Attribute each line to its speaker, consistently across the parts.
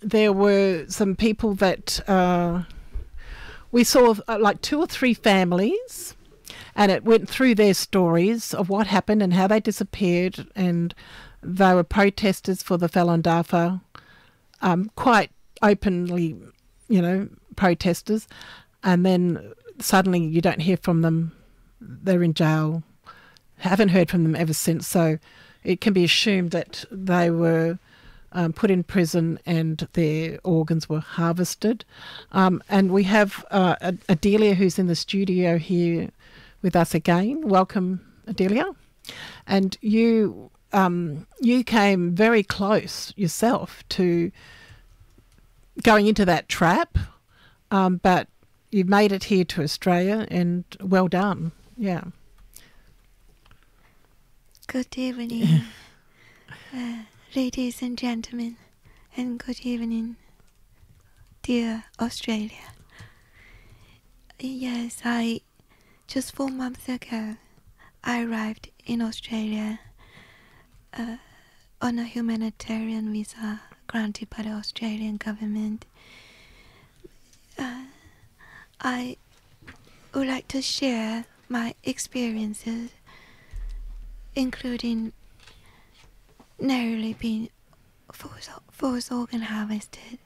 Speaker 1: there were some people that we saw, like 2 or 3 families, and it went through their stories of what happened and how they disappeared, and they were protesters for the Falun Dafa, quite openly, protesters, and then suddenly you don't hear from them. They're in jail. Haven't heard from them ever since. So it can be assumed that they were put in prison and their organs were harvested. And we have Adelia, who's in the studio here with us again. Welcome, Adelia. And you came very close yourself to going into that trap, but you've made it here to Australia, and well done. Yeah.
Speaker 2: Good evening, ladies and gentlemen, and good evening, dear Australia. Yes, just 4 months ago, I arrived in Australia on a humanitarian visa granted by the Australian government. I would like to share my experiences, including narrowly being forced organ harvested,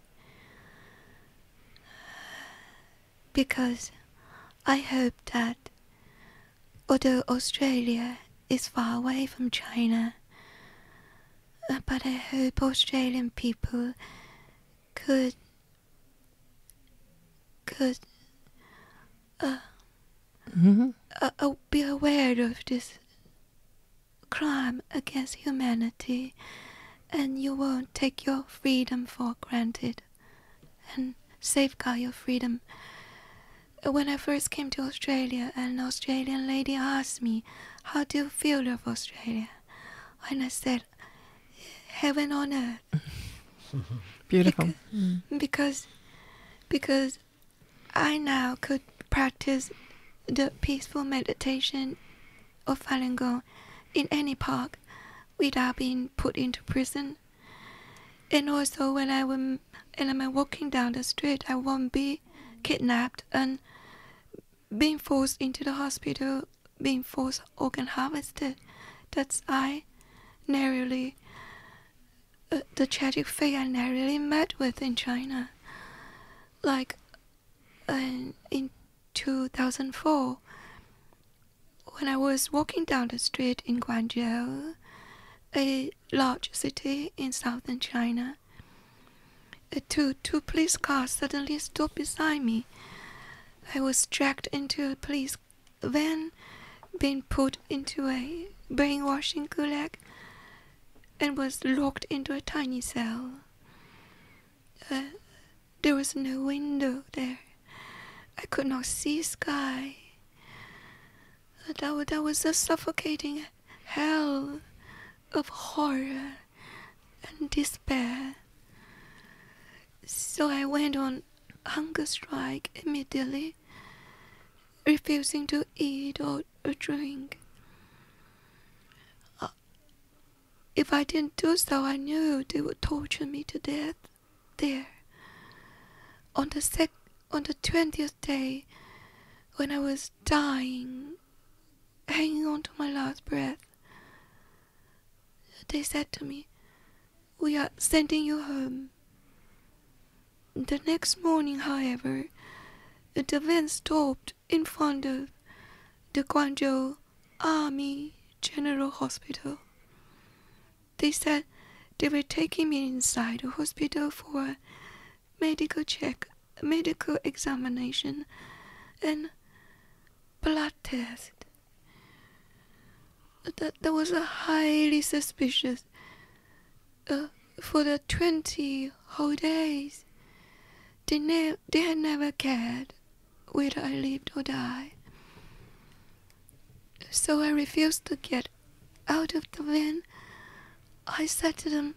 Speaker 2: because I hope that although Australia is far away from China, but I hope Australian people could be aware of this crime against humanity, and you won't take your freedom for granted and safeguard your freedom. When I first came to Australia, an Australian lady asked me, "How do you feel of Australia?" And I said, "Heaven on earth."
Speaker 1: Beautiful.
Speaker 2: Because I now could practice the peaceful meditation of Falun Gong in any park without being put into prison. And also when I'm walking down the street, I won't be kidnapped and being forced into the hospital, being forced organ harvested. That's the tragic fate I narrowly met with in China. Like in 2004, when I was walking down the street in Guangzhou, a large city in southern China, two police cars suddenly stopped beside me. I was dragged into a police van, being put into a brainwashing gulag, and was locked into a tiny cell. There was no window there. I could not see sky. That was a suffocating hell of horror and despair. So I went on hunger strike immediately, refusing to eat or drink. If I didn't do so, I knew they would torture me to death there. On the 20th day, when I was dying, hanging on to my last breath, they said to me, "We are sending you home." The next morning, however, the van stopped in front of the Guangzhou Army General Hospital. They said they were taking me inside the hospital for a medical examination and blood test. That was a highly suspicious. For the 20 whole days, they had never cared whether I lived or died. So I refused to get out of the van. I said to them,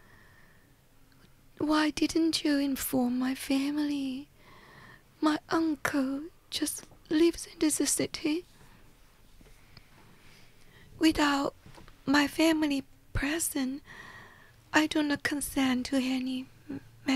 Speaker 2: "Why didn't you inform my family? My uncle just lives in this city." Without my family present, I do not consent to any